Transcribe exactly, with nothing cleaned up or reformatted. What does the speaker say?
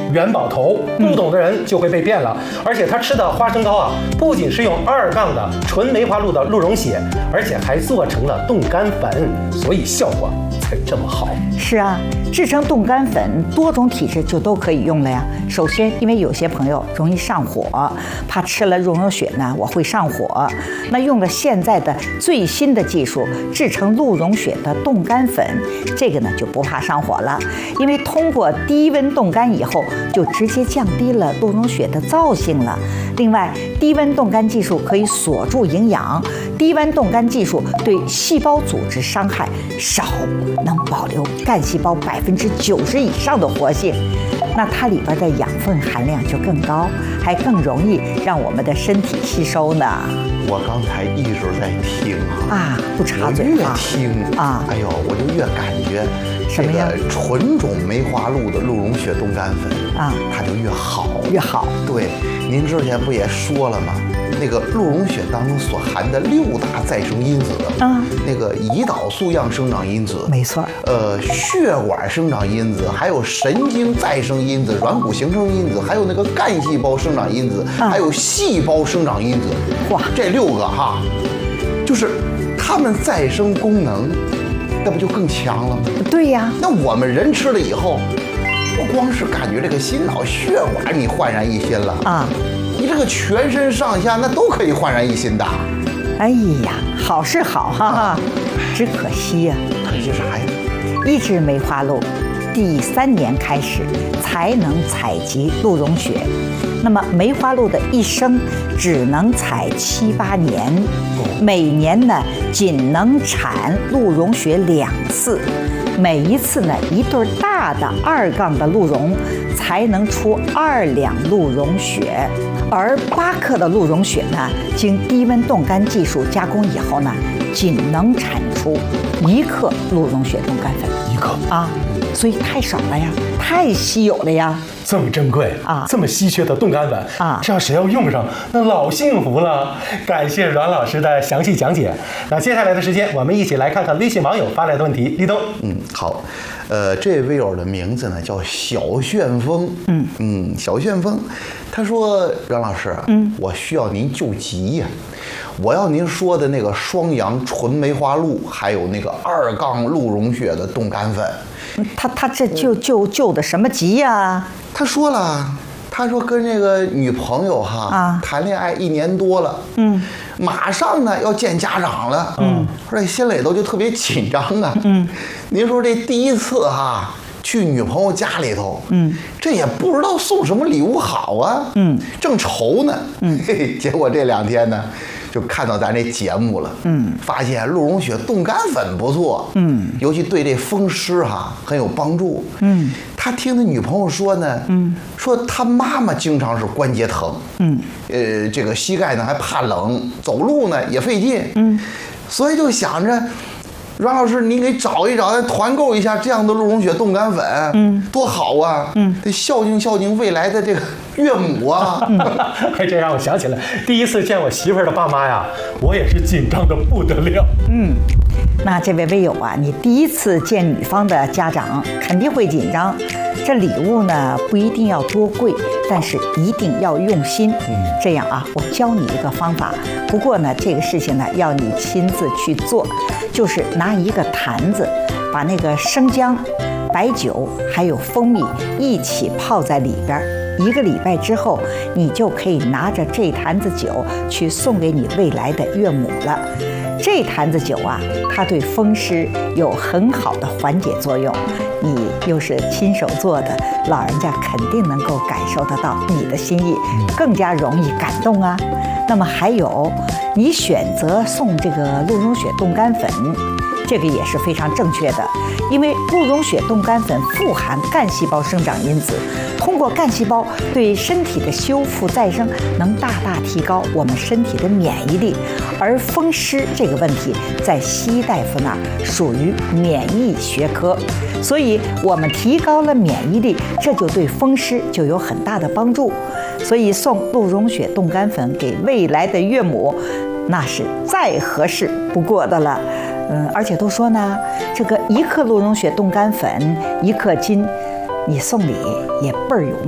元宝头，不懂的人就会被骗了。而且他吃的花生糕啊，不仅是用二杠的纯梅花鹿的鹿茸血，而且还做成了冻干粉，所以效果才这么好。 是啊，制成冻干粉，多种体质就都可以用了呀。首先，因为有些朋友容易上火，怕吃了鹿茸血呢我会上火，那用了现在的最新的技术制成鹿茸血的冻干粉，这个呢就不怕上火了，因为通过低温冻干以后，就直接降低了鹿茸血的燥性了。另外，低温冻干技术可以锁住营养，低温冻干技术对细胞组织伤害少，能保留干细胞百分之九十以上的活性。那它里边的养分含量就更高，还更容易让我们的身体吸收呢。 我刚才一直在听啊，不插嘴越听啊，哎呦，我就越感觉什么呀？ 纯种梅花鹿的鹿茸血冻干粉啊，它就越好， 越好。 对，您之前不也说了吗？那个鹿茸血当中所含的六大再生因子啊，那个胰岛素样生长因子， 没错， 呃，血管生长因子，还有神经再生因子、软骨形成因子，还有那个干细胞生长因子，啊、还有细胞生长因子， 哇， 这六个哈，就是它们再生功能，那不就更强了吗？ 对呀， 那我们人吃了以后，不光是感觉这个心脑血管你焕然一新了啊。你这个全身上下那都可以焕然一新的。 哎呀，好是好哈哈，只可惜呀、 啊，可惜啥呀？ 一只梅花鹿，第三年开始才能采集鹿茸血，那么梅花鹿的一生只能采七八年，每年呢仅能产鹿茸血两次。每一次呢，一对大的二杠的鹿茸才能出二两鹿茸血，而八克的鹿茸血呢，经低温冻干技术加工以后呢，仅能产出一克鹿茸血冻干粉。 一克啊，所以太少了呀，太稀有了呀。 这么珍贵啊，这么稀缺的冻干粉啊，这要谁要用上，那老幸福了。感谢阮老师的详细讲解。那接下来的时间，我们一起来看看微信网友发来的问题。立冬， 嗯，好，呃，这位微友的名字呢叫小旋风，嗯嗯，小旋风，他说阮老师，嗯，我需要您救急呀、啊，我要您说的那个双阳纯梅花鹿，还有那个二杠鹿茸血的冻干粉。 他他这就就救的什么急呀、啊？ 他说了，他说跟这个女朋友哈啊谈恋爱一年多了，嗯，马上呢要见家长了，嗯，说这心里头就特别紧张啊，嗯，您说这第一次哈去女朋友家里头，嗯，这也不知道送什么礼物好啊，嗯，正愁呢，嗯，嘿嘿，结果这两天呢。就看到咱这节目了，嗯，发现鹿茸血冻干粉不错，嗯，尤其对这风湿哈很有帮助，嗯，他听他女朋友说呢，嗯，说他妈妈经常是关节疼，嗯，呃，这个膝盖呢还怕冷，走路呢也费劲，嗯，所以就想着。阮老师，您给找一找，团购一下这样的鹿茸血冻干粉，嗯，多好啊，嗯，得孝敬孝敬未来的这个岳母啊。 哎，这让我想起来，第一次见我媳妇儿的爸妈呀，我也是紧张的不得了。 嗯，那这位微友啊，你第一次见女方的家长，肯定会紧张。这礼物呢，不一定要多贵，但是一定要用心。嗯，这样啊，我教你一个方法。不过呢，这个事情呢，要你亲自去做，就是拿一个坛子，把那个生姜、白酒还有蜂蜜一起泡在里边。一个礼拜之后，你就可以拿着这坛子酒去送给你未来的岳母了。这坛子酒啊，它对风湿有很好的缓解作用。你又是亲手做的，老人家肯定能够感受得到你的心意，更加容易感动啊。那么还有，你选择送这个鹿茸血冻干粉，这个也是非常正确的，因为鹿茸血冻干粉富含干细胞生长因子，通过干细胞对身体的修复再生，能大大提高我们身体的免疫力。而风湿这个问题，在西医大夫那儿属于免疫学科，所以我们提高了免疫力，这就对风湿就有很大的帮助。所以送鹿茸血冻干粉给未来的岳母，那是再合适不过的了。嗯，而且都说呢，这个一克鹿茸血冻干粉一克金，你送礼也倍儿有